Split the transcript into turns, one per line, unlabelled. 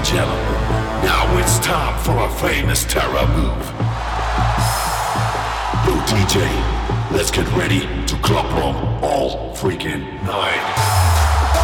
gentlemen, now it's time for a famous terror move. Yo, DJ, let's get ready to club room all freaking night.